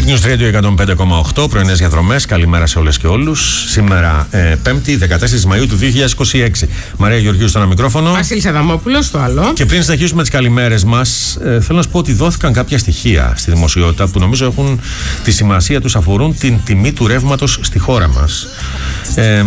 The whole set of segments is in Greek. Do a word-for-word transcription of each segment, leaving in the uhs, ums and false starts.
News Radio εκατόν πέντε κόμμα οκτώ, πρωινές διαδρομές. Καλημέρα σε όλες και όλους. Σήμερα ε, Πέμπτη, δεκατέσσερις Μαΐου του δύο χιλιάδες είκοσι έξι. Μαρία Γεωργίου στο ένα μικρόφωνο. Βασίλης Αδαμόπουλος στο άλλο. Και πριν συνεχίσουμε τις καλημέρες μας, ε, θέλω να σου πω ότι δόθηκαν κάποια στοιχεία στη δημοσιότητα που νομίζω έχουν τη σημασία τους, αφορούν την τιμή του ρεύματος στη χώρα μας. Ε,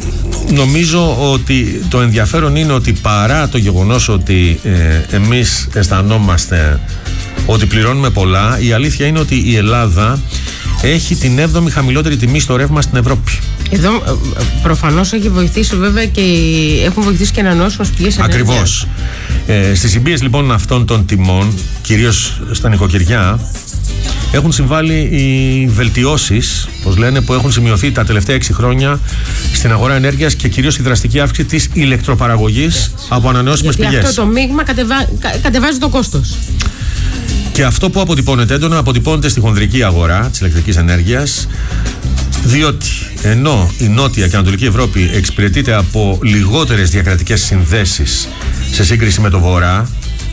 νομίζω ότι το ενδιαφέρον είναι ότι παρά το γεγονός ότι ε, εμείς αισθανόμαστε ότι πληρώνουμε πολλά, η αλήθεια είναι ότι η Ελλάδα έχει την έβδομη χαμηλότερη τιμή στο ρεύμα στην Ευρώπη. Εδώ προφανώς έχει βοηθήσει βέβαια και έχουν βοηθήσει και ανανεώσιμες πηγές ενέργειας. Ακριβώς. Ε, στις συμπίες λοιπόν αυτών των τιμών, κυρίως στα νοικοκυριά, έχουν συμβάλει οι βελτιώσεις, όπως λένε, που έχουν σημειωθεί τα τελευταία έξι χρόνια στην αγορά ενέργειας και κυρίως η δραστική αύξηση της ηλεκτροπαραγωγής yes. από ανανεώσιμες πηγές. Γιατί αυτό το μείγμα κατεβα... κατεβάζει το κόστος. Και αυτό που αποτυπώνεται έντονα, αποτυπώνεται στη χονδρική αγορά της ηλεκτρικής ενέργειας, διότι ενώ η Νότια και Ανατολική Ευρώπη εξυπηρετείται από λιγότερες διακρατικές συνδέσεις σε σύγκριση με το Βορρά,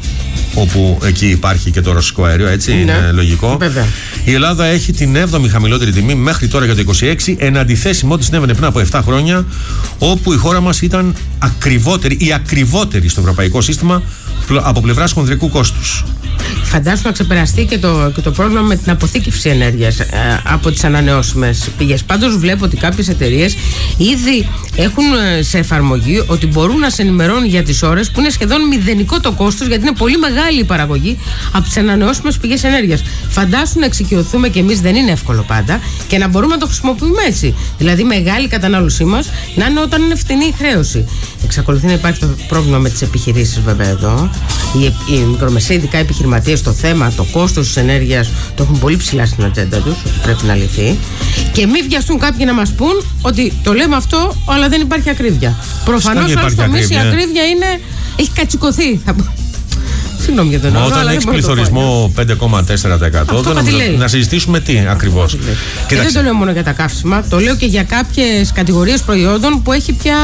όπου εκεί υπάρχει και το ρωσικό αέριο, έτσι, ναι, είναι λογικό. Βέβαια. Η Ελλάδα έχει την έβδομη χαμηλότερη τιμή μέχρι τώρα για το είκοσι έξι, εν αντιθέσει με ό,τι συνέβαινε πριν από επτά χρόνια, όπου η χώρα μας ήταν ακριβότερη ή ακριβότερη στο ευρωπαϊκό σύστημα από πλευράς χονδρικού κόστους. Φαντάσου να ξεπεραστεί και το, και το πρόβλημα με την αποθήκευση ενέργειας ε, από τις ανανεώσιμες πηγές. Πάντως βλέπω ότι κάποιες εταιρείες ήδη έχουν ε, σε εφαρμογή ότι μπορούν να σε ενημερώνουν για τις ώρες που είναι σχεδόν μηδενικό το κόστος, γιατί είναι πολύ μεγάλη η παραγωγή από τις ανανεώσιμες πηγές ενέργειας. Φαντάσου να εξοικειωθούμε κι εμείς, δεν είναι εύκολο πάντα, και να μπορούμε να το χρησιμοποιούμε έτσι. Δηλαδή μεγάλη κατανάλωσή μας να είναι όταν είναι φτηνή η χρέωση. Εξακολουθεί να υπάρχει το πρόβλημα με τις επιχειρήσεις βέβαια εδώ. Οι, οι μικρομεσαίοι, ειδικά επιχειρηματίες, το θέμα, το κόστος της ενέργειας το έχουν πολύ ψηλά στην ατζέντα τους, ότι πρέπει να λυθεί. Και μην βιαστούν κάποιοι να μας πούν ότι το λέμε αυτό, αλλά δεν υπάρχει ακρίβεια. Προφανώς σε άλλους τομείς η ακρίβεια είναι, έχει κατσικωθεί. Συγγνώμη για τον όρο. Όταν έχει πληθωρισμό πέντε κόμμα τέσσερα τοις εκατό, δεν να, να συζητήσουμε τι ακριβώς. Και δεν το λέω μόνο για τα καύσιμα, το λέω και για κάποιες κατηγορίες προϊόντων που έχει πια.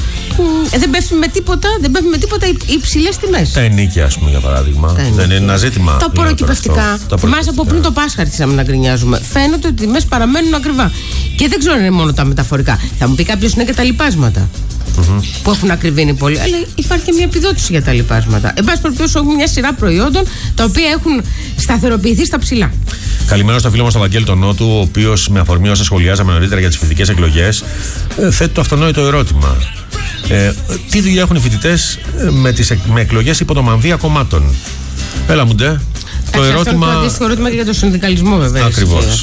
Ε, δεν πέφτει με τίποτα, δεν πέφτει με τίποτα υψηλές τιμές. Τα ενίκια, ας πούμε, για παράδειγμα. Δεν είναι ένα ζήτημα. Τα απορροκυπευτικά. Θυμάσαι από πριν το Πάσχα αρχίσαμε να γκρινιάζουμε. Φαίνεται ότι οι τιμές παραμένουν ακριβά. Και δεν ξέρω αν είναι μόνο τα μεταφορικά. Θα μου πει κάποιος είναι και τα λιπάσματα. Mm-hmm. Που έχουν ακριβήνει πολύ, αλλά υπάρχει και μια επιδότηση για τα λιπάσματα. Εν πάση περιπτώσει, έχουμε μια σειρά προϊόντων τα οποία έχουν σταθεροποιηθεί στα ψηλά. Καλημέρα στο φίλο μας τον Βαγγέλη τον Νότου, ο οποίος με αφορμή όσα σχολιάζαμε νωρίτερα για τις φοιτητικές εκλογές, θέτει το αυτονόητο ερώτημα. Ε, τι δουλειά έχουν οι φοιτητές με, τις, με εκλογές υπό το μανδύα κομμάτων? Έλα μου ντε. Το ερώτημα. Αυτό είναι το αντίστοιχο ερώτημα και για το συνδικαλισμό, βέβαια. Ακριβώς.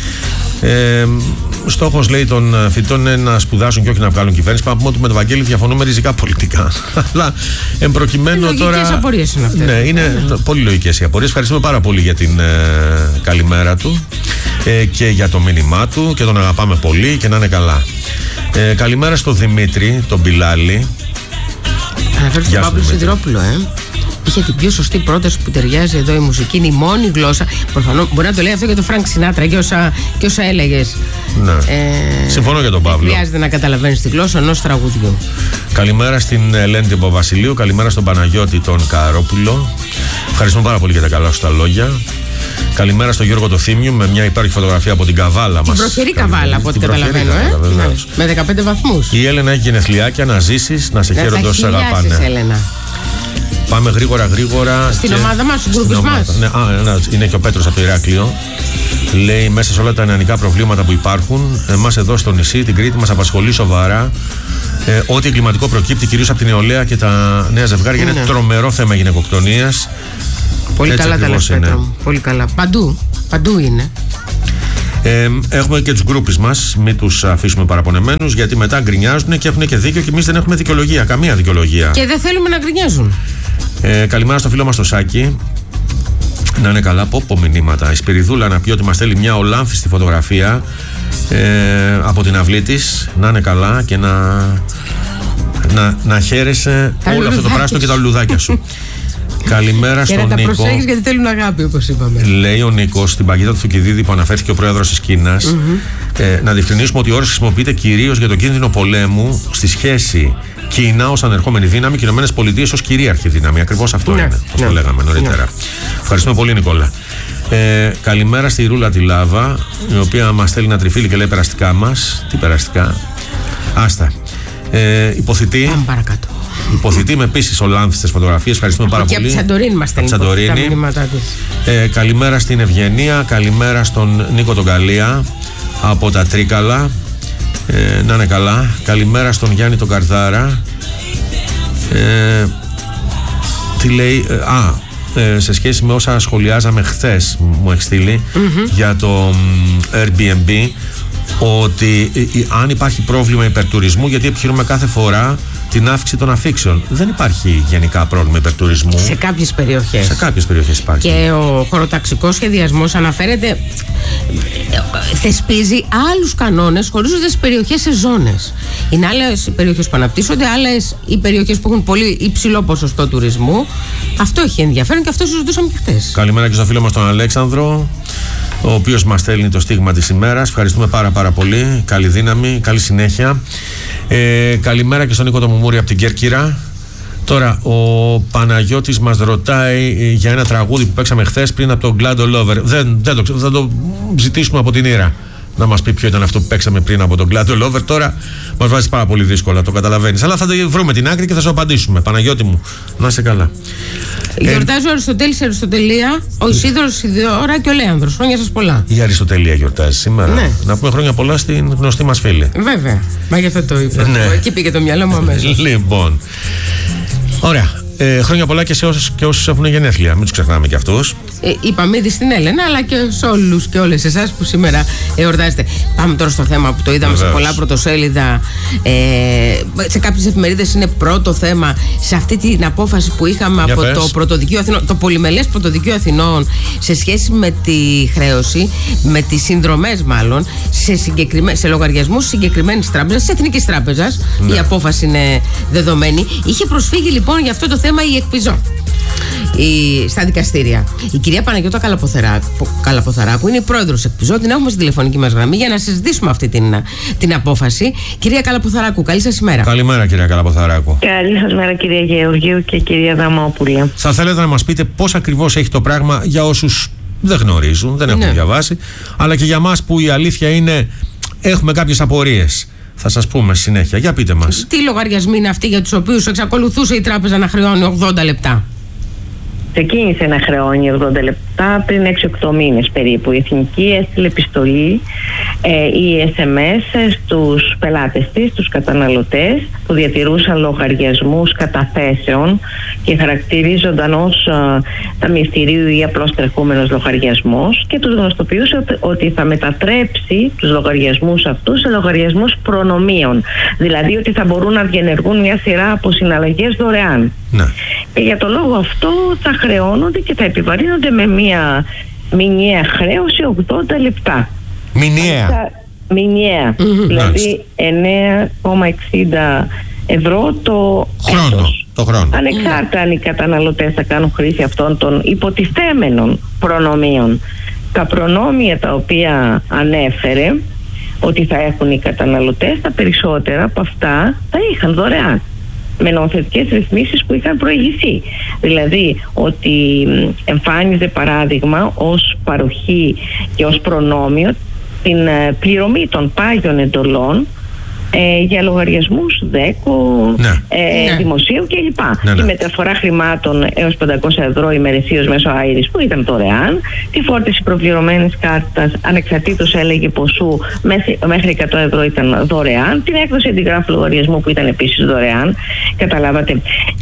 Ε, στόχος, λέει, των φοιτητών είναι να σπουδάσουν και όχι να βγάλουν κυβέρνηση. Πάμε ότι με τον Βαγγέλη διαφωνούμε ριζικά πολιτικά. Αλλά εμπροκειμένου τώρα. Λογικές απορίες είναι αυτές. Ναι, είναι yeah. πολύ λογικές οι απορίες. Ευχαριστούμε πάρα πολύ για την ε, καλημέρα του ε, και για το μήνυμά του, και τον αγαπάμε πολύ και να είναι καλά. Ε, καλημέρα στο Δημήτρη, τον Μπιλάλη. Αναφέρει στον Παύλο Σιδηρόπουλο, ε. Είχε την πιο σωστή πρόταση που ταιριάζει εδώ η μουσική, είναι η μόνη γλώσσα. Προφανώς μπορεί να το λέει αυτό για τον Φρανκ Σινάτρα και όσα, και όσα έλεγες. Ναι. Ε, Συμφωνώ για τον Παύλο. Δεν χρειάζεται να καταλαβαίνεις τη γλώσσα ενός τραγουδιού. Καλημέρα στην Ελένη την Παπαβασιλείου. Καλημέρα στον Παναγιώτη τον Καρόπουλο. Ευχαριστούμε πάρα πολύ για τα καλά σου τα λόγια. Καλημέρα στον Γιώργο το Θήμιου, με μια υπάρχει φωτογραφία από την καβάλα μας. Την προχερή καβάλα, από ό,τι καταλαβαίνω, ε. Ναι. Με δεκαπέντε βαθμούς. Η Έλενα έχει γενεθλιάκια, να ζήσεις, να σε χαίρονται όσοι αγαπάνε. Έλενα. Πάμε γρήγορα γρήγορα. Στην και... ομάδα μας, στους γκρουπους μας. Ναι, α, ναι, είναι και ο Πέτρος από το Ηράκλειο. Λέει, μέσα σε όλα τα νεανικά προβλήματα που υπάρχουν, εμάς εδώ στο νησί, την Κρήτη, μας απασχολεί σοβαρά. Ε, ό,τι εγκληματικό προκύπτει, κυρίως από την νεολαία και τα νέα ζευγάρια, ναι. είναι τρομερό θέμα γυναικοκτονίας. Πολύ έτσι καλά τα λες, Πέτρο. Πολύ καλά. Παντού. Παντού είναι. Ε, έχουμε και τους γκρούπες μας, μην τους αφήσουμε παραπονεμένους, γιατί μετά γκρινιάζουν και έχουν και δίκιο και εμείς δεν έχουμε δικαιολογία, καμία δικαιολογία. Και δεν θέλουμε να γκρινιάζουν. Ε, καλημέρα στο φίλο μας το Σάκη. Να είναι καλά, πω πω μηνύματα. Η Σπυριδούλα να πει ότι μας στέλνει μια ολάμφιστη φωτογραφία ε, από την αυλή της. Να είναι καλά και να, να, να χαίρεσαι τα όλο αυτό το πράσινο και τα λουλουδάκια σου. Καλημέρα στον Νίκο. Και να τα προσέχεις γιατί θέλουν αγάπη, όπως είπαμε. Λέει ο Νίκος στην παγίδα του Θουκυδίδη που αναφέρθηκε ο πρόεδρος της Κίνας, mm-hmm. ε, να διευκρινίσουμε ότι ο όρος χρησιμοποιείται κυρίως για τον κίνδυνο πολέμου στη σχέση Κίνα ως ανερχόμενη δύναμη και Ηνωμένες Πολιτείες ως κυρίαρχη δύναμη. Ακριβώς αυτό ναι, είναι, όπως ναι, το λέγαμε νωρίτερα. Ναι. Ευχαριστούμε πολύ, Νικόλα. Ε, καλημέρα στη Ρούλα τη Λάβα, η οποία μας στέλνει ένα τριφύλι και λέει περαστικά μας. Τι περαστικά? Άστα. Ε, υποθητή. Πάμε παρακάτω. Υποθητή με επίσης ολάνθιστες φωτογραφίες. Ευχαριστούμε πάρα και πολύ. Και από τη Σαντορίνη μας στέλνει τα μηνύματά της. Ε, καλημέρα στην Ευγενία. Καλημέρα στον Νίκο τον Καλία από τα Τρίκαλα. Ε, να είναι καλά. Καλημέρα στον Γιάννη τον Καρδάρα. Ε, τι λέει? Ε, α, ε, σε σχέση με όσα σχολιάζαμε χθες, μου έχει στείλει mm-hmm. για το Airbnb, ότι ε, ε, αν υπάρχει πρόβλημα υπερτουρισμού, γιατί επιχειρούμε κάθε φορά την αύξηση των αφήξεων. Δεν υπάρχει γενικά πρόβλημα υπερτουρισμού. Σε κάποιες περιοχές. Σε κάποιες περιοχές υπάρχει. Και ο χωροταξικός σχεδιασμός αναφέρεται, θεσπίζει άλλους κανόνες, χωρίζοντας τις περιοχές σε ζώνες. Είναι άλλες οι περιοχές που αναπτύσσονται, άλλες οι περιοχές που έχουν πολύ υψηλό ποσοστό τουρισμού. Αυτό έχει ενδιαφέρον και αυτό συζητούσαμε και χθες. Καλημέρα και στο φίλο μας τον Αλέξανδρο, ο οποίος μας στέλνει το στίγμα της ημέρας. Ευχαριστούμε πάρα πάρα πολύ. Καλή δύναμη, καλή συνέχεια. Ε, καλημέρα και στον Νίκο το Μουμούρη από την Κέρκυρα. Τώρα ο Παναγιώτης μας ρωτάει για ένα τραγούδι που παίξαμε χθες πριν από τον Glad All Over. Δεν, δεν το, θα το ζητήσουμε από την Ήρα να μας πει ποιο ήταν αυτό που παίξαμε πριν από τον Glad All Over. Τώρα μας βάζει πάρα πολύ δύσκολα, το καταλαβαίνεις. Αλλά θα το βρούμε την άκρη και θα σου απαντήσουμε. Παναγιώτη μου, να είσαι καλά. Γιορτάζει ο Αριστοτέλης Αριστοτελία, ο Ισίδωρος Ιδεώρα και ο Λέανδρος. Χρόνια σας πολλά. Η Αριστοτελία γιορτάζει σήμερα. Ναι. Να πούμε χρόνια πολλά στην γνωστή μας φίλη. Βέβαια. Μα γι' αυτό το είπα. Ναι. Εκεί πήγε το μυαλό μου αμέσως. Λοιπόν. Ωραία. Ε, χρόνια πολλά και σε όσους, και όσους έχουν γενέθλια. Μην τους ξεχνάμε κι αυτούς. Ε, είπαμε ήδη στην Έλενα, αλλά και σε όλους και όλες εσάς που σήμερα εορτάζετε. Πάμε τώρα στο θέμα που το είδαμε Βεβαίως. σε πολλά πρωτοσέλιδα. Ε, σε κάποιες εφημερίδες είναι πρώτο θέμα σε αυτή την απόφαση που είχαμε Για από πες. το Πρωτοδικείο Αθηνών, το πολυμελές Πρωτοδικείο Αθηνών, σε σχέση με τη χρέωση, με τις συνδρομές μάλλον, σε, σε λογαριασμούς συγκεκριμένης τράπεζας, της Εθνικής Τράπεζας. Ναι. Η απόφαση είναι δεδομένη. Είχε προσφύγει λοιπόν για αυτό το θέμα η ΕΚΠΙΖΟ η, στα δικαστήρια. Η κυρία Παναγιώτα Καλαποθαράκου, Καλαποθαράκου είναι η πρόεδρος ΕΚΠΙΖΟ. Την έχουμε στη τηλεφωνική μας γραμμή για να συζητήσουμε αυτή την, την απόφαση. Κυρία Καλαποθαράκου, καλή σας ημέρα. Καλημέρα, κυρία Καλαποθαράκου. Καλή σας μέρα, κυρία Γεωργίου και κυρία Δαμόπουλη. Θα θέλετε να μας πείτε πώς ακριβώς έχει το πράγμα για όσους δεν γνωρίζουν, δεν έχουν ναι. διαβάσει, αλλά και για μας που η αλήθεια είναι έχουμε κάποιες απορίες. Θα σας πούμε συνέχεια. Για πείτε μας. Τι λογαριασμοί είναι αυτοί για τους οποίους εξακολουθούσε η τράπεζα να χρεώνει ογδόντα λεπτά? Ξεκίνησε να χρεώνει ογδόντα λεπτά πριν έξι οκτώ μήνες περίπου. Η Εθνική έστειλε επιστολή ε, ή ες εμ ες στους πελάτες της, στους καταναλωτές που διατηρούσαν λογαριασμούς καταθέσεων και χαρακτηρίζονταν ως ε, ταμιευτηρίου ή απλώς τρεχούμενος λογαριασμός, και τους γνωστοποιούσε ότι θα μετατρέψει τους λογαριασμούς αυτούς σε λογαριασμούς προνομίων. Δηλαδή ότι θα μπορούν να διενεργούν μια σειρά από συναλλαγές δωρεάν. Ναι. Και για το λόγο αυτό θα χρεώνονται και θα επιβαρύνονται με μια μηνιαία χρέωση ογδόντα λεπτά. Μηνιαία. Θα, μηνιαία. Mm-hmm. Δηλαδή εννέα κόμμα εξήντα ευρώ το χρόνο. Έτος. Το χρόνο. Ανεξάρτητα αν οι καταναλωτές θα κάνουν χρήση αυτών των υποτιθέμενων προνομίων. Τα προνόμια τα οποία ανέφερε ότι θα έχουν οι καταναλωτές, τα περισσότερα από αυτά θα είχαν δωρεάν, με νομοθετικές ρυθμίσεις που είχαν προηγηθεί. Δηλαδή ότι εμφάνιζε παράδειγμα ως παροχή και ως προνόμιο την πληρωμή των πάγιων εντολών ε, για λογαριασμούς ΔΕΚΟ, ναι. ε, ναι. δημοσίου κλπ. Ναι, ναι. Τη μεταφορά χρημάτων έως πεντακόσια ευρώ ημερησίως μέσω Άιρις που ήταν δωρεάν, τη φόρτιση προπληρωμένης κάρτας ανεξαρτήτως έλεγε ποσού μέχρι, μέχρι εκατό ευρώ ήταν δωρεάν, την έκδοση αντιγράφου λογαριασμού που ήταν επίσης δωρεάν. Καταλάβατε.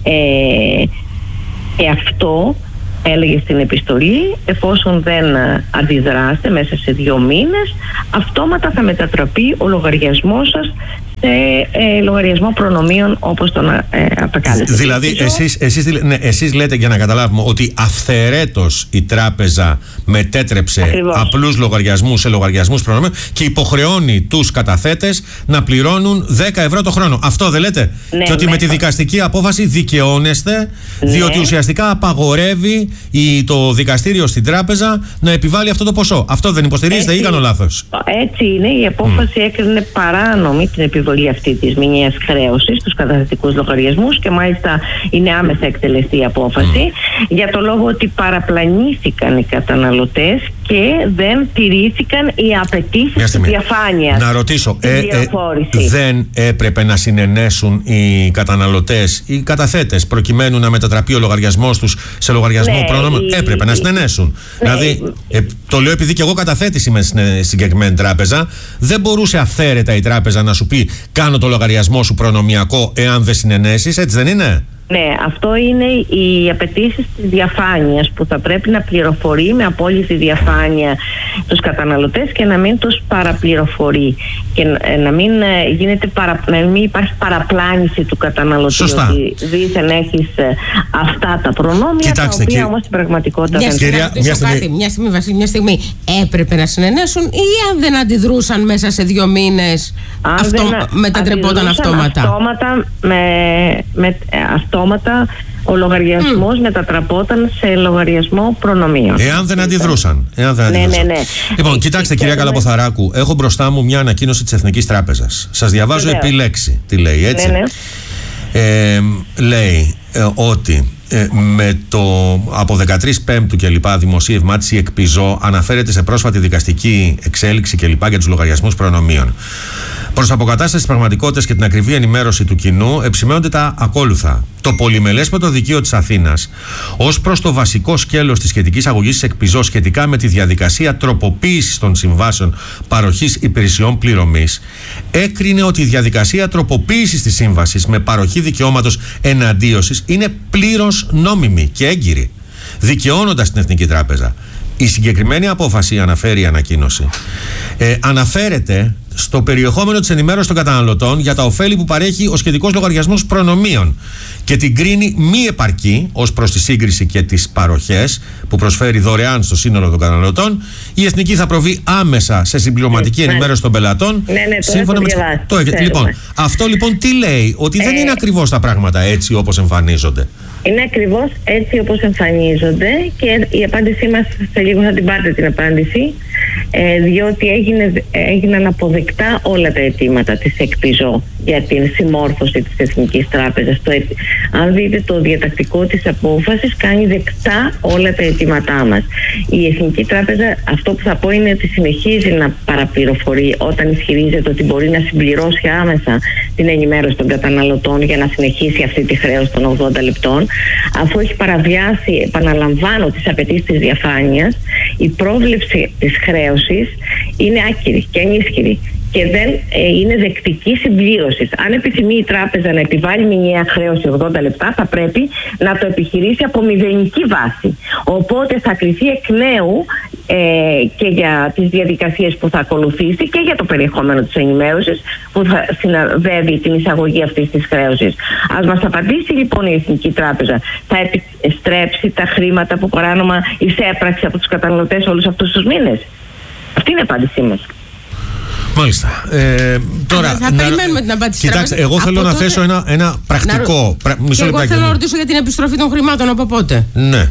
Ε, ε, αυτό έλεγε στην επιστολή, εφόσον δεν αντιδράστε μέσα σε δύο μήνες, αυτόματα θα μετατραπεί ο λογαριασμός σας σε ε, λογαριασμό προνομίων, όπως τον ε, απεκάλεσε. Δηλαδή εσείς, εσείς, ναι, εσείς λέτε, για να καταλάβουμε, ότι αυθαιρέτως η τράπεζα μετέτρεψε Ακριβώς. απλούς λογαριασμούς σε λογαριασμούς προνομίων και υποχρεώνει τους καταθέτες να πληρώνουν δέκα ευρώ το χρόνο. Αυτό δεν λέτε? Ναι, και ότι ναι, με τη δικαστική απόφαση δικαιώνεστε, ναι. διότι ουσιαστικά απαγορεύει η, το δικαστήριο στην τράπεζα να επιβάλλει αυτό το ποσό. Αυτό δεν υποστηρίζετε? Έτσι, ή κάνω λάθος? Έτσι είναι. Η απόφαση mm. έκρινε παράνομη την επιβολή επιβολή αυτή της μηνιαίας χρέωσης στους καταθετικούς λογαριασμούς και μάλιστα είναι άμεσα εκτελεστή η απόφαση mm. για το λόγο ότι παραπλανήθηκαν οι καταναλωτές και δεν τηρήθηκαν οι απαιτήσεις της διαφάνειας. Να ρωτήσω, ε, ε, δεν έπρεπε να συνενέσουν οι καταναλωτές, οι καταθέτες, προκειμένου να μετατραπεί ο λογαριασμός τους σε λογαριασμό ναι, προνομίων? Η... Έπρεπε να συνενέσουν. Ναι, δηλαδή, ε, το λέω επειδή και εγώ καταθέτης είμαι στην συγκεκριμένη τράπεζα, δεν μπορούσε αυθαίρετα η τράπεζα να σου πει κάνω το λογαριασμό σου προνομιακό εάν δεν συνενέσεις, έτσι δεν είναι? Ναι, αυτό είναι οι απαιτήσεις της διαφάνειας που θα πρέπει να πληροφορεί με απόλυτη διαφάνεια τους καταναλωτές και να μην τους παραπληροφορεί και να μην, γίνεται παρα, να μην υπάρχει παραπλάνηση του καταναλωτή. Σωστά. Ότι δήθεν έχεις αυτά τα προνόμια. Κοιτάξτε, τα οποία και... όμως στην πραγματικότητα μια δεν κυρία, μια στιγμή, κάτι, μια στιγμή, Βασίλη, μια στιγμή έπρεπε να συνενέσουν ή αν δεν αντιδρούσαν μέσα σε δύο μήνες αυτό, μετατρεπόταν αυτόματα. Αυτόματα με, με, αυτόματα ο λογαριασμός mm. μετατραπόταν σε λογαριασμό προνομίων. Εάν δεν αντιδρούσαν. Εάν δεν αντιδρούσαν. Ναι, ναι, ναι. Λοιπόν, κοιτάξτε, κυρία Καλαποθαράκου, έχω μπροστά μου μια ανακοίνωση της Εθνικής Τράπεζας. Σας διαβάζω Βεβαίως. επί λέξη. Τι λέει, έτσι? Ναι, ναι. Ε, λέει ε, ότι ε, με το από δεκατρείς Πέμπτου και λοιπά δημοσίευμά της η ΕΚΠΙΖΟ αναφέρεται σε πρόσφατη δικαστική εξέλιξη και λοιπά για τους λογαριασμούς προνομίων. Προς αποκατάσταση της πραγματικότητας και την ακριβή ενημέρωση του κοινού επισημαίνονται τα ακόλουθα. Το πολυμελές πρωτοδικείο της Αθήνας, ως προς το βασικό σκέλος της σχετικής αγωγής της ΕΚΠΙΖΟ σχετικά με τη διαδικασία τροποποίησης των συμβάσεων παροχής υπηρεσιών πληρωμής, έκρινε ότι η διαδικασία τροποποίησης της σύμβασης με παροχή δικαιώματος εναντίωσης είναι πλήρως νόμιμη και έγκυρη, δικαιώνοντας την Εθνική Τράπεζα. Η συγκεκριμένη απόφαση, αναφέρει η ανακοίνωση, ε, αναφέρεται στο περιεχόμενο της ενημέρωσης των καταναλωτών για τα ωφέλη που παρέχει ο σχετικός λογαριασμός προνομίων και την κρίνει μη επαρκή ως προς τη σύγκριση και τις παροχές που προσφέρει δωρεάν στο σύνολο των καταναλωτών. Η Εθνική θα προβεί άμεσα σε συμπληρωματική ενημέρωση των πελατών. Ναι, ναι, σύμφωνα με το, λοιπόν, αυτό λοιπόν τι λέει? Ότι ε... δεν είναι ακριβώς τα πράγματα έτσι όπως εμφανίζονται. Είναι ακριβώς έτσι όπως εμφανίζονται και η απάντησή μας σε λίγο θα την πάρετε την απάντηση, ε, διότι έγινε, έγιναν αποδεκτά όλα τα αιτήματα της ΕΚΠΙΖΟ για την συμμόρφωση της Εθνικής Τράπεζας. Το, αν δείτε το διατακτικό της απόφασης, κάνει δεκτά όλα τα αιτήματά μας. Η Εθνική Τράπεζα, αυτό που θα πω είναι ότι συνεχίζει να παραπληροφορεί όταν ισχυρίζεται ότι μπορεί να συμπληρώσει άμεσα την ενημέρωση των καταναλωτών για να συνεχίσει αυτή τη χρέωση των ογδόντα λεπτών, αφού έχει παραβιάσει, επαναλαμβάνω, τις απαιτήσεις της διαφάνειας. Η πρόβλεψη της χρέωσης είναι άκυρη και ανίσχυρη και δεν ε, είναι δεκτική συμπλήρωση. Αν επιθυμεί η τράπεζα να επιβάλλει μηνιαία χρέωση ογδόντα λεπτά, θα πρέπει να το επιχειρήσει από μηδενική βάση. Οπότε θα κριθεί εκ νέου ε, και για τις διαδικασίες που θα ακολουθήσει και για το περιεχόμενο της ενημέρωσης που θα συναδεύει την εισαγωγή αυτής της χρέωσης. Ας μας απαντήσει λοιπόν η Εθνική Τράπεζα, θα επιστρέψει τα χρήματα που παράνομα εισέπραξε από τους καταναλωτές όλους αυτούς τους μήνες? Αυτή είναι η απάντησή μας. Μάλιστα. Ε, τώρα, Α, θα να... περιμένουμε την απάντηση. Κοιτάξτε, εγώ θέλω από να τότε... θέσω ένα, ένα πρακτικό. Να... Πρα... Μισό εγώ θέλω να ρωτήσω για την επιστροφή των χρημάτων από πότε. Ναι.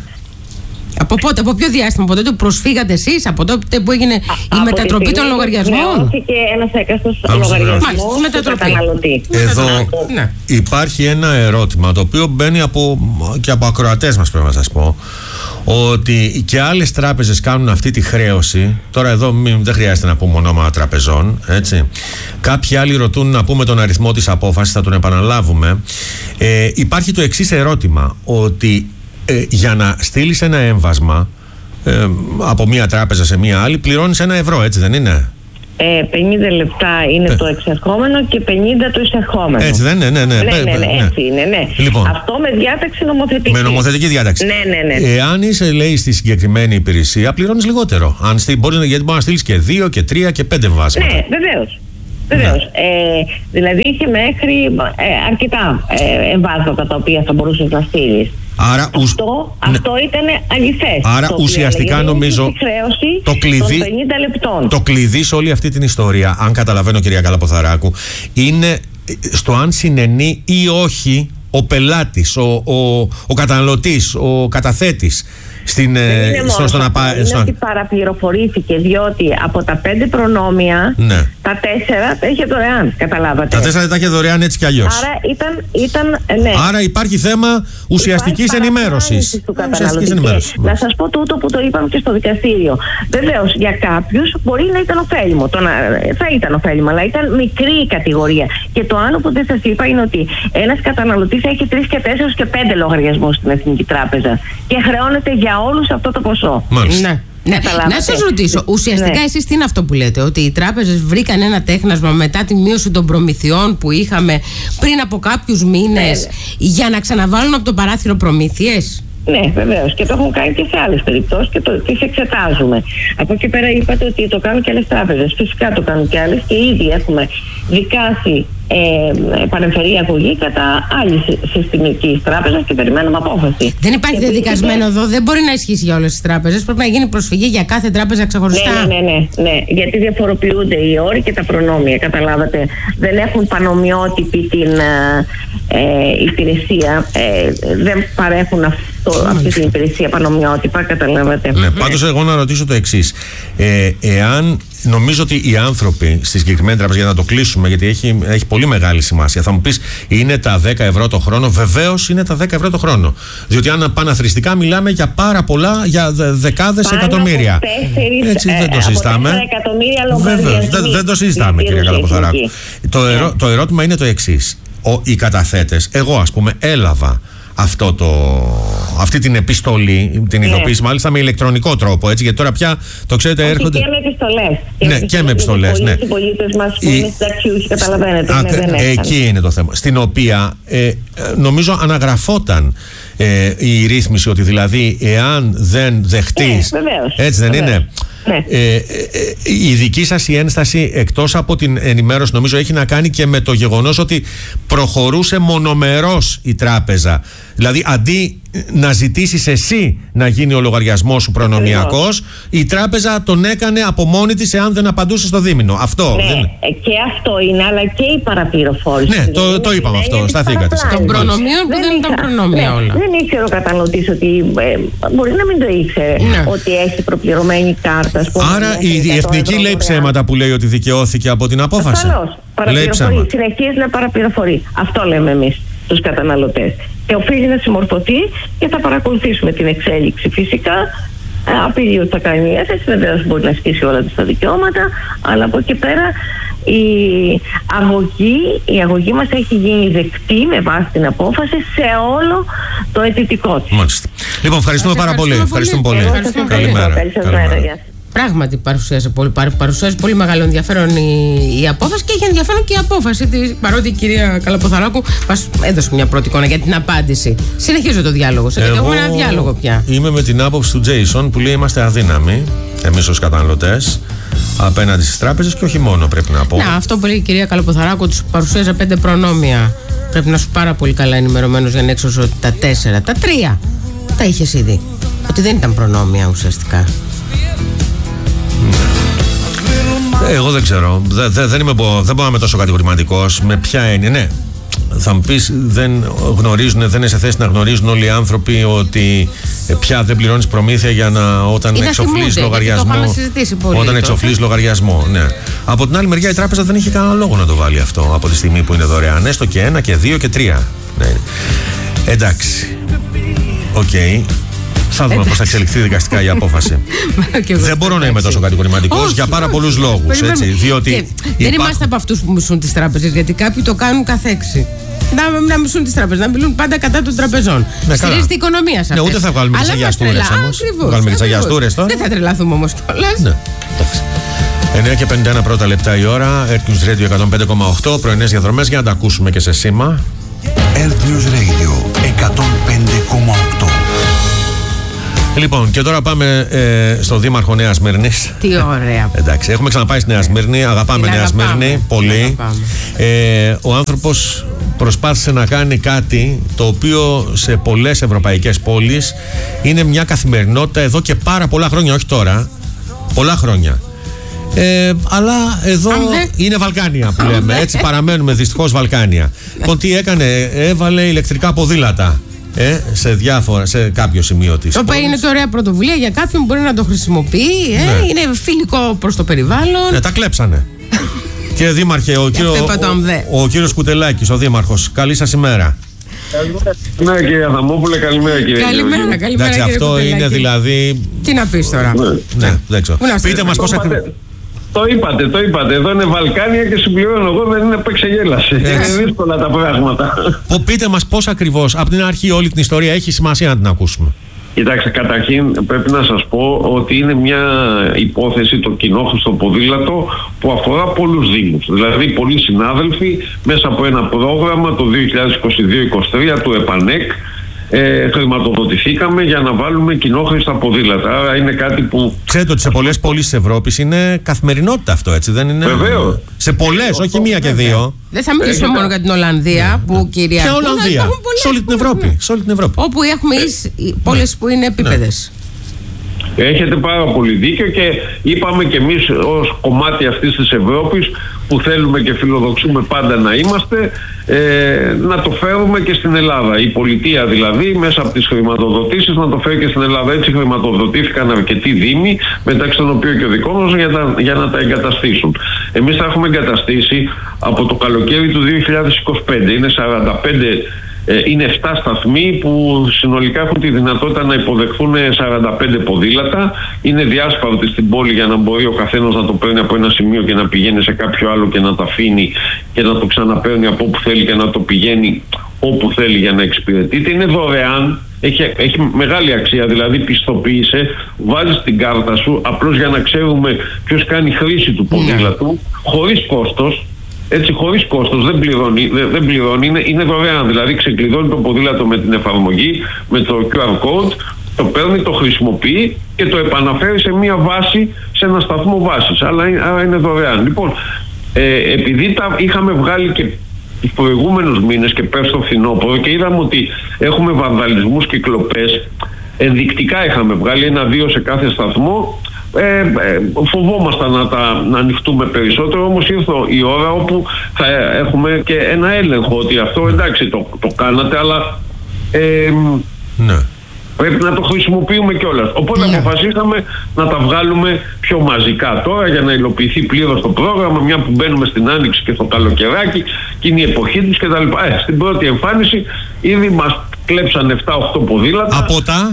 Από πότε, από ποιο διάστημα, από τότε που προσφύγατε εσείς, από τότε που έγινε Α, η μετατροπή των λογαριασμών? Μειώθηκε ένας έκαστος λογαριασμός του καταναλωτή. Εδώ ναι. υπάρχει ένα ερώτημα το οποίο μπαίνει από, και από ακροατές μας, πρέπει να σας πω, ότι και άλλες τράπεζες κάνουν αυτή τη χρέωση. Τώρα εδώ μην, δεν χρειάζεται να πούμε ονόματα τραπεζών, έτσι. Κάποιοι άλλοι ρωτούν να πούμε τον αριθμό της απόφασης, θα τον επαναλάβουμε. Ε, υπάρχει το εξής ερώτημα, ότι ε, για να στείλεις ένα έμβασμα ε, από μία τράπεζα σε μία άλλη πληρώνεις ένα ευρώ, έτσι δεν είναι? Ε, πενήντα λεπτά είναι ε. το εξερχόμενο και πενήντα το εισερχόμενο. Έτσι δεν είναι? Ναι, ναι, ναι. ναι, ναι, ναι, ναι. Έτσι είναι, ναι. Λοιπόν, αυτό με διάταξη νομοθετική. Με νομοθετική διάταξη. Ναι, ναι, ναι. Εάν είσαι, λέει, στη συγκεκριμένη υπηρεσία, πληρώνεις λιγότερο. Αν στείλ, μπορείς, γιατί μπορεί να στείλεις και δύο και τρία και πέντε βάσματα. Ναι, βεβαίως. Βεβαίως. Ναι. Ε, δηλαδή είχε μέχρι ε, αρκετά ε, εμβάσματα τα οποία θα μπορούσες να στείλεις. Άρα, αυτό, ουσ... αυτό ναι. ήταν αληθές. Άρα το ουσιαστικά νομίζω το κλειδί, πενήντα λεπτών. το κλειδί σε όλη αυτή την ιστορία, αν καταλαβαίνω κυρία Καλαποθαράκου, είναι στο αν συνενεί ή όχι ο πελάτης, ο, ο, ο καταναλωτής, ο καταθέτης στην, δεν είναι στο, στο να πάει. Είναι στο... ότι παραπληροφορήθηκε, διότι από τα πέντε προνόμια, ναι. τα τέσσερα τα είχε δωρεάν. Καταλάβατε. Τα τέσσερα τα είχε δωρεάν έτσι κι αλλιώς. Άρα ήταν. ήταν ναι. Άρα υπάρχει θέμα ουσιαστικής ενημέρωσης. Να σας πω τούτο που το είπαμε και στο δικαστήριο. Βεβαίως, για κάποιους μπορεί να ήταν ωφέλιμο. Το να, θα ήταν ωφέλιμο, αλλά ήταν μικρή η κατηγορία. Και το άλλο που δεν σας είπα είναι ότι ένας καταναλωτής έχει τρεις και τέσσερις και πέντε λογαριασμούς στην Εθνική Τράπεζα και χρεώνεται για όλους αυτό το ποσό. Μάλιστα. Ναι. Ναι. Να σας ρωτήσω, ουσιαστικά ναι. εσείς τι είναι αυτό που λέτε, ότι οι τράπεζες βρήκαν ένα τέχνασμα μετά τη μείωση των προμηθειών που είχαμε πριν από κάποιους μήνες, ναι, για να ξαναβάλουν από το παράθυρο προμήθειες? Ναι, βεβαίως. Και το έχουν κάνει και σε άλλες περιπτώσεις και το, τις εξετάζουμε. Από εκεί πέρα είπατε ότι το κάνουν και άλλες τράπεζες. Φυσικά το κάνουν και άλλες και ήδη έχουμε δικάσει ε, παρεμφερή αγωγή κατά άλλη συστημική τράπεζα και περιμένουμε απόφαση. Δεν υπάρχει δεδικασμένο εδώ, δεν μπορεί να ισχύσει για όλες τις τράπεζες. Πρέπει να γίνει προσφυγή για κάθε τράπεζα ξεχωριστά. Ναι, ναι, ναι, ναι. Γιατί διαφοροποιούνται οι όροι και τα προνόμια. Καταλάβατε. Δεν έχουν πανομοιότυπη την ε, υπηρεσία. Ε, δεν παρέχουν αυτό, αυτή την υπηρεσία πανομοιότυπα. Καταλάβατε. Ναι, πάντως εγώ να ρωτήσω το εξής. Ε, εάν νομίζω ότι οι άνθρωποι στη συγκεκριμένη τράπεζα, για να το κλείσουμε, γιατί έχει, έχει πολύ μεγάλη σημασία. Θα μου πεις, είναι τα δέκα ευρώ το χρόνο? Βεβαίως είναι τα δέκα ευρώ το χρόνο. Διότι αν παναθρηστικά μιλάμε για πάρα πολλά, για δεκάδες πάνω εκατομμύρια. τέσσερις, Έτσι δεν το συζητάμε. Βεβαίως, δεν, δεν το συζητάμε, κυρία Καλαποθαράκου. Το, ερώ, το ερώτημα είναι το εξής. Ο, οι καταθέτες, εγώ ας πούμε έλαβα αυτό το, αυτή την επιστολή, την ειδοποίηση, ναι, μάλιστα με ηλεκτρονικό τρόπο, έτσι, γιατί τώρα πια το ξέρετε. Όχι, έρχονται. Και με επιστολές. Ναι, και με επιστολές. Ναι. Οι πολίτες μας που είναι συνταξιούχοι, καταλαβαίνετε. Α, ναι, δεν εκεί είναι το θέμα. Στην οποία ε, νομίζω αναγραφόταν ε, η ρύθμιση ότι δηλαδή εάν δεν δεχτείς. Ναι, βεβαίως, έτσι δεν βεβαίως. είναι? Ναι. Ε, ε, η δική σας η ένσταση, εκτός από την ενημέρωση, νομίζω έχει να κάνει και με το γεγονός ότι προχωρούσε μονομερός η τράπεζα. Δηλαδή αντί να ζητήσεις εσύ να γίνει ο λογαριασμός σου προνομιακός, η τράπεζα τον έκανε από μόνη της εάν δεν απαντούσε στο δίμηνο. Αυτό. Ναι, δεν... και αυτό είναι, αλλά και η παραπληροφόρηση. Ναι, το, το είπαμε αυτό. Σταθήκατε. Των προνομίων που δεν, δεν ήταν προνόμια, ναι, όλα. Δεν ήξερε ο καταναλωτής ότι. Ε, μπορεί να μην το ήξερε, ναι, ότι έχει προπληρωμένη κάρτα. Άρα η, η εθνική λέει ψέματα που λέει ότι δικαιώθηκε από την απόφαση. Ασφαλώς. Παραπληροφορεί. Συνεχίζει να παραπληροφορεί. Αυτό λέμε εμείς τους καταναλωτές. Και οφείλει να συμμορφωθεί και θα παρακολουθήσουμε την εξέλιξη φυσικά. Απειλεί ότι θα κάνει η έφεση, βεβαίως μπορεί να ασκήσει όλα τα δικαιώματα, αλλά από εκεί πέρα η αγωγή, η αγωγή μας έχει γίνει δεκτή με βάση την απόφαση σε όλο το αιτητικό της. Μάλιστα. Λοιπόν, ευχαριστούμε πάρα πολύ. Ευχαριστούμε πολύ. Καλημέρα. Πράγματι παρουσίασε πολύ, παρουσιάζει πολύ μεγάλο ενδιαφέρον η, η απόφαση και έχει ενδιαφέρον και η απόφαση της, παρότι η κυρία Καλαποθαράκου μας έδωσε μια πρώτη εικόνα για την απάντηση. Συνεχίζω το διάλογο, γιατί έχουμε ένα διάλογο πια. Είμαι με την άποψη του Jason που λέει είμαστε αδύναμοι εμείς ως καταναλωτές απέναντι στις τράπεζες και όχι μόνο, πρέπει να πω. Να, αυτό που λέει η κυρία Καλαποθαράκου, τους παρουσίαζα πέντε προνόμια. Πρέπει να σου πάρα πολύ καλά ενημερωμένος για να έξω ότι τα τέσσερα, τα τρία τα είχες ήδη. Ότι δεν ήταν προνόμια ουσιαστικά. Εγώ δεν ξέρω. Δε, δε, δεν, είμαι, δεν μπορώ να είμαι τόσο κατηγορηματικός. Με ποια έννοια? Ναι, θα μου πεις, δεν γνωρίζουν, δεν είναι σε θέση να γνωρίζουν όλοι οι άνθρωποι ότι πια δεν πληρώνεις προμήθεια για να, όταν εξοφλείς λογαριασμό. Πολύ, όταν εξοφλείς λογαριασμό, ναι. Από την άλλη μεριά η τράπεζα δεν είχε κανένα λόγο να το βάλει αυτό από τη στιγμή που είναι δωρεάν. Έστω και ένα και δύο και τρία. Ναι. Εντάξει. Οκ. Okay. Θα δούμε πώς θα εξελιχθεί δικαστικά η απόφαση. Δεν μπορώ να είμαι τόσο κατηγορηματικός για πάρα πολλούς λόγους. Έτσι, διότι δεν υπάρχουν... είμαστε από αυτούς που μισούν τις τράπεζες, γιατί κάποιοι το κάνουν καθ' έξι. Να, να μισούν τις τράπεζες, να μιλούν πάντα κατά των τραπεζών. Ναι, στηρίζεται η οικονομία σας. Ναι, ούτε θα βγάλουμε τις αγιαστούρες όμως. Βγάλουμε τις αγιαστούρες τώρα. Δεν θα τρελαθούμε όμως κιόλας. Ναι, εντάξει. εννιά και πενήντα ένα πρώτα λεπτά η ώρα. Earth News Radio εκατόν πέντε κόμμα οκτώ. Πρωινές διαδρομές για να τα ακούσουμε και σε σήμα. Earth News Radio εκατόν πέντε κόμμα οκτώ. Λοιπόν, και τώρα πάμε ε, στο Δήμαρχο Νέας Σμύρνης. Τι ωραία. Εντάξει, έχουμε ξαναπάει στη Νέα Σμύρνη, αγαπάμε Νέα Σμύρνη πολύ. Ε, ο άνθρωπος προσπάθησε να κάνει κάτι το οποίο σε πολλές ευρωπαϊκές πόλεις είναι μια καθημερινότητα εδώ και πάρα πολλά χρόνια, όχι τώρα, πολλά χρόνια. Ε, αλλά εδώ είναι Βαλκάνια που λέμε, έτσι παραμένουμε δυστυχώς Βαλκάνια. Λοιπόν, τι έκανε, έβαλε ηλεκτρικά ποδήλατα. Ε, σε, διάφορα, σε κάποιο σημείο της Το οποίο είναι το ωραία πρωτοβουλία για κάποιον που μπορεί να το χρησιμοποιεί. Ε, ναι. Είναι φιλικό προς το περιβάλλον. Ναι, τα κλέψανε. Κύριε Δήμαρχε, ο, κύριο, ο, ο κύριος Κουτελάκης, ο Δήμαρχος, καλή σας ημέρα. Ναι, κύριε Αδαμόπουλε, καλημέρα κύριε. Καλημέρα, καλημέρα. Εντάξει, κύριε αυτό Κουτελάκη. είναι δηλαδή. Τι να πεις τώρα. Ναι, ναι, δεν ξέρω. Πείτε μας πώς ακριβώς. Το είπατε, το είπατε. Εδώ είναι Βαλκάνια και συμπληρώνω εγώ, δεν είναι που εξεγέλασε. Είναι δύσκολα τα πράγματα. Πείτε μας πώς ακριβώς, από την αρχή όλη την ιστορία έχει σημασία να την ακούσουμε. Κοιτάξτε, καταρχήν πρέπει να σας πω ότι είναι μια υπόθεση, το κοινόχρηστο ποδήλατο, που αφορά πολλούς δήμους. Δηλαδή πολλοί συνάδελφοι μέσα από ένα πρόγραμμα το δύο χιλιάδες είκοσι δύο είκοσι τρία του ΕΠΑΝΕΚ ε, χρηματοδοτηθήκαμε για να βάλουμε κοινόχρηστα ποδήλατα. Άρα είναι κάτι που... Ξέρετε ότι σε πολλές πόλεις της Ευρώπης είναι καθημερινότητα αυτό, έτσι δεν είναι? Βεβαίως. Σε πολλές, όχι μία και δύο. Δεν θα μιλήσουμε μόνο για την Ολλανδία που κυριαρχούν. Και Ολλανδία. Σε όλη την Ευρώπη. Σε όλη την Ευρώπη. Όπου έχουμε πόλεις που είναι επίπεδες. Έχετε πάρα πολύ δίκιο και είπαμε και εμείς ως κομμάτι αυτής της Ευρώπης που θέλουμε και φιλοδοξούμε πάντα να είμαστε, ε, να το φέρουμε και στην Ελλάδα. Η πολιτεία δηλαδή μέσα από τις χρηματοδοτήσεις να το φέρει και στην Ελλάδα. Έτσι χρηματοδοτήθηκαν αρκετοί δήμοι, μεταξύ των οποίων και ο δικός μας, για, τα, για να τα εγκαταστήσουν. Εμείς τα έχουμε εγκαταστήσει από το καλοκαίρι του δύο χιλιάδες είκοσι πέντε. Είναι σαράντα πέντε. Είναι επτά σταθμοί που συνολικά έχουν τη δυνατότητα να υποδεχθούν σαράντα πέντε ποδήλατα. Είναι διάσπαρτοι στην πόλη για να μπορεί ο καθένας να το παίρνει από ένα σημείο και να πηγαίνει σε κάποιο άλλο και να τα αφήνει και να το ξαναπαίρνει από όπου θέλει και να το πηγαίνει όπου θέλει για να εξυπηρετείται. Είναι δωρεάν, έχει, έχει μεγάλη αξία, δηλαδή πιστοποίησε, βάζεις την κάρτα σου απλώς για να ξέρουμε ποιος κάνει χρήση του ποδήλατου, χωρίς κόστος. Έτσι, χωρίς κόστος, δεν πληρώνει, δεν, δεν πληρώνει είναι, είναι δωρεάν. Δηλαδή, ξεκλειδώνει το ποδήλατο με την εφαρμογή, με το κιου αρ code, το παίρνει, το χρησιμοποιεί και το επαναφέρει σε μία βάση, σε ένα σταθμό βάσης. Αλλά άρα είναι δωρεάν. Λοιπόν, ε, επειδή τα είχαμε βγάλει και τους προηγούμενους μήνες και πέρσι το φθινόπωρο και είδαμε ότι έχουμε βανδαλισμούς και κλοπές, ενδεικτικά είχαμε βγάλει ένα-δύο σε κάθε σταθμό. Ε, ε, φοβόμασταν να, τα, να ανοιχτούμε περισσότερο, όμως ήρθε η ώρα όπου θα έχουμε και ένα έλεγχο ότι αυτό εντάξει το, το κάνατε, αλλά ε, ναι. πρέπει να το χρησιμοποιούμε κιόλας. Οπότε ναι. αποφασίσαμε να τα βγάλουμε πιο μαζικά τώρα για να υλοποιηθεί πλήρως το πρόγραμμα, μια που μπαίνουμε στην άνοιξη και στο καλοκαιράκι και είναι η εποχή τους κτλ. Ε, στην πρώτη εμφάνιση ήδη μας κλέψαν επτά οχτώ ποδήλατα. Από τα...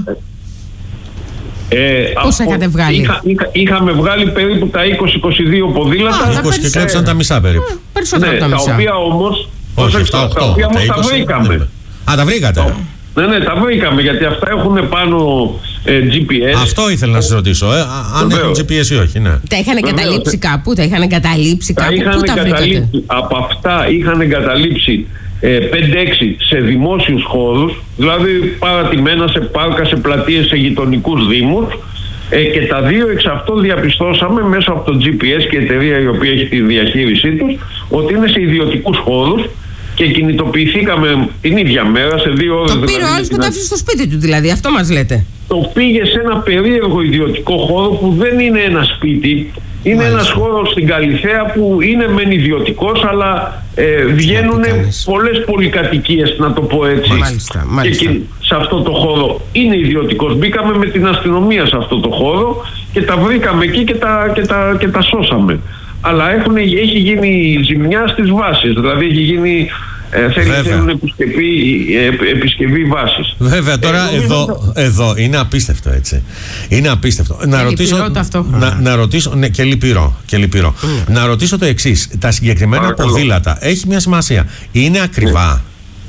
Ε, Πώς από, έχετε βγάλει? Είχα, είχα, είχαμε βγάλει περίπου τα είκοσι με είκοσι δύο ποδήλατα. είκοσι και κλέψαν τα μισά περίπου. Περισσότερα ναι, από τα μισά. Τα οποία όμως, όχι, επτά οχτώ, τα οποία όμως τα, τα βρήκαμε. Α, τα βρήκατε. Ναι, ναι, τα βρήκαμε γιατί αυτά έχουν πάνω ε, τζι πι ες. Αυτό ήθελα να σας ρωτήσω, ε, αν έχουν τζι πι ες ή όχι, ναι. Τα είχαν εγκαταλείψει κάπου, τα είχαν εγκαταλείψει τα κάπου, είχαν πού τα βρήκατε? Από αυτά είχαν εγκαταλείψει ε, πέντε έξι σε δημόσιους χώρους, δηλαδή παρατημένα σε πάρκα, σε πλατείες, σε γειτονικούς δήμους. Ε, και τα δύο εξ αυτών διαπιστώσαμε μέσω από το τζι πι ες και η εταιρεία η οποία έχει τη διαχείρισή τους ότι είναι σε ιδιωτικούς χώρους και κινητοποιηθήκαμε την ίδια μέρα σε δύο ώρες. Το πήρε δηλαδή, ο άλλος που τα άφησε στο σπίτι του, δηλαδή, αυτό μας λέτε? Το πήγε σε ένα περίεργο ιδιωτικό χώρο που δεν είναι ένα σπίτι. Είναι μάλιστα ένας χώρος στην Καλιθέα που είναι μεν ιδιωτικός, αλλά ε, βγαίνουν πολλές πολυκατοικίες, να το πω έτσι. Μάλιστα, μάλιστα. Και σε αυτό το χώρο είναι ιδιωτικός. Μπήκαμε με την αστυνομία σε αυτό το χώρο και τα βρήκαμε εκεί και τα, και τα, και τα σώσαμε. Αλλά έχουν, έχει γίνει ζημιά στις βάσεις, δηλαδή έχει γίνει... Ε, θέλουν επισκευή, ε, επισκευή βάσης. Βέβαια, τώρα ε, εδώ, εδώ είναι απίστευτο, έτσι. Είναι απίστευτο. Να ρωτήσω, να, να ρωτήσω, ναι, και λυπηρό, και λυπηρό. Mm. Να ρωτήσω το εξής. Τα συγκεκριμένα Παρακαλώ. ποδήλατα έχει μια σημασία. Είναι ακριβά?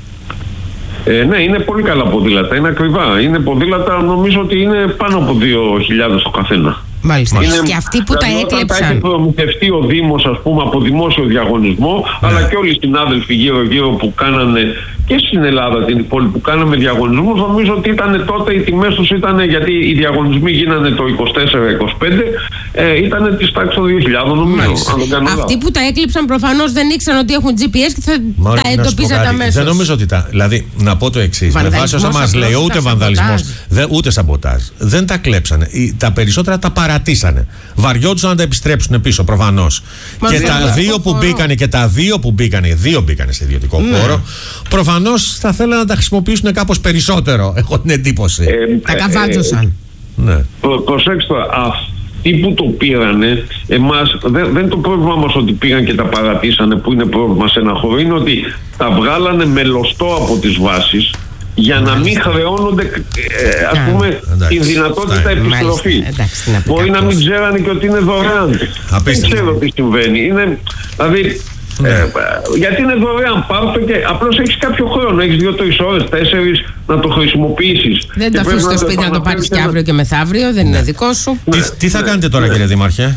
Ε, ναι, είναι πολύ καλά ποδήλατα. Είναι ακριβά. Είναι ποδήλατα, νομίζω ότι είναι πάνω από δύο χιλιάδες το καθένα. Μάλιστα. Είναι, και αυτοί που δηλαδή, τα έκλεψαν. Όταν έχει προμηθευτεί ο Δήμος, ας πούμε, από δημόσιο διαγωνισμό, ναι. αλλά και όλοι οι συνάδελφοι γύρω-γύρω που κάνανε και στην Ελλάδα την πόλη που κάναμε διαγωνισμούς, νομίζω ότι ήταν τότε οι τιμές τους ήταν, γιατί οι διαγωνισμοί γίνανε το είκοσι τέσσερα είκοσι πέντε, ε, ήταν της τάξης των δύο χιλιάδων, νομίζω. Αν αυτοί που τα έκλειψαν προφανώς δεν ήξεραν ότι έχουν τζι πι ες και θα Μόλι τα εντοπίζατε αμέσως. Δεν νομίζω ότι τα. Δηλαδή, να πω το εξής. Με βάση όσα μας λέει, ούτε βανδαλισμός, ούτε σαμποτάζ. Δεν τα κλέψανε. Τα περισσότερα τα παρατήσανε. Βαριόντουσαν να τα επιστρέψουν πίσω, προφανώς. Και τα δύο που μπήκανε και τα δύο που μπήκανε, δύο μπήκανε σε ιδιωτικό χώρο, προφανώς προφανώς θα θέλανε να τα χρησιμοποιήσουν κάπως περισσότερο. Έχω την εντύπωση. Ε, Τα καβάτζωσαν. Ε, ναι. προ, προσέξτε, αυτοί που το πήρανε, εμάς, δεν, δεν είναι το πρόβλημα μας ότι πήγαν και τα παρατήσανε, που είναι πρόβλημα σε ένα χώρο, είναι ότι τα βγάλανε μελωστό από τις βάσεις, για να μην χρεώνονται, ε, ας πούμε, εντάξει, τη δυνατότητα επιστροφή. Μπορεί να μην ξέρανε και ότι είναι δωρεάν. Δεν ξέρω τι συμβαίνει. Είναι, δηλαδή, ναι. ε, γιατί είναι δωρεάν, πάρ' το και απλώς έχεις κάποιο χρόνο. Έχεις δύο-τρεις ώρες, τέσσερις να το χρησιμοποιήσεις. Δεν το αφήσεις στο σπίτι να το πάρεις και αύριο και μεθαύριο, δεν ναι. είναι δικό σου. Ναι. Τι, τι θα ναι. κάνετε τώρα, ναι. κύριε Δήμαρχε?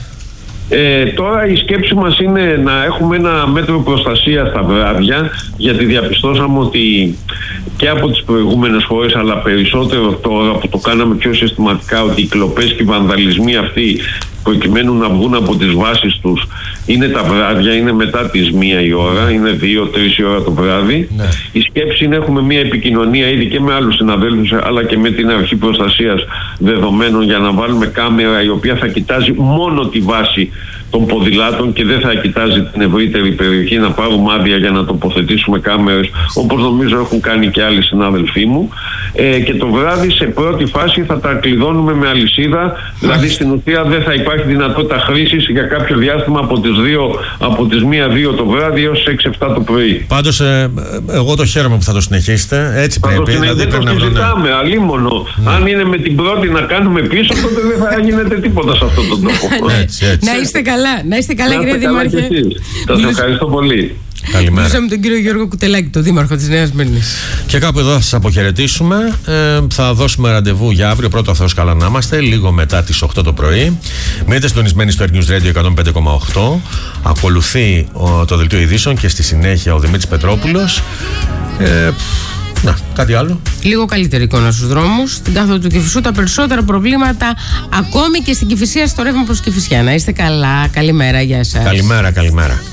Ε, τώρα η σκέψη μας είναι να έχουμε ένα μέτρο προστασίας στα βράδια, γιατί διαπιστώσαμε ότι και από τις προηγούμενες φορές, αλλά περισσότερο τώρα που το κάναμε πιο συστηματικά, ότι οι κλοπές και οι βανδαλισμοί αυτοί, προκειμένου να βγουν από τις βάσεις τους, είναι τα βράδια, είναι μετά τις μία η ώρα, είναι δύο-τρεις η ώρα το βράδυ. Ναι. Η σκέψη είναι έχουμε μία επικοινωνία ήδη και με άλλους συναδέλφους, αλλά και με την Αρχή Προστασίας Δεδομένων, για να βάλουμε κάμερα η οποία θα κοιτάζει μόνο τη βάση των ποδηλάτων και δεν θα κοιτάζει την ευρύτερη περιοχή, να πάρουμε άδεια για να τοποθετήσουμε κάμερες, όπως νομίζω έχουν κάνει και άλλοι συνάδελφοί μου. Ε, και το βράδυ σε πρώτη φάση θα τα κλειδώνουμε με αλυσίδα, δηλαδή στην ουσία δεν θα υπάρχει δυνατότητα χρήσης για κάποιο διάστημα από τις, δύο, από τις μία δύο το βράδυ έως έξι εφτά το πρωί. Πάντως ε, εγώ το χαίρομαι που θα το συνεχίσετε, έτσι θα πρέπει. Το δηλαδή, δεν το συζητάμε, να... αλίμονο. Mm. Αν είναι με την πρώτη να κάνουμε πίσω, τότε δεν θα γίνεται τίποτα σε αυτόν τον τόπο. έτσι, έτσι. Να είστε καλά, να είστε καλά, κύριε Δήμαρχε. Σας ευχαριστώ πολύ. Καλημέρα. Μιλήσαμε τον κύριο Γιώργο Κουτελάκη, τον Δήμαρχο της Νέας Μύρνης. Και κάπου εδώ θα σας αποχαιρετήσουμε. Ε, θα δώσουμε ραντεβού για αύριο. Πρώτο ο Θεός καλά να είμαστε, λίγο μετά τις οκτώ το πρωί. Μείνετε συντονισμένοι στο Air News Radio εκατόν πέντε κόμμα οκτώ. Ακολουθεί ο, το δελτίο ειδήσεων και στη συνέχεια ο Δημήτρης Πετρόπουλος. Ε, να, κάτι άλλο. Λίγο καλύτερη εικόνα στους δρόμους. Στην κάθοδο του Κηφισού τα περισσότερα προβλήματα, ακόμη και στην Κηφισία, στο ρεύμα προς Κηφισιά. Να είστε καλά. Καλημέρα, γεια σας. Καλημέρα, καλημέρα.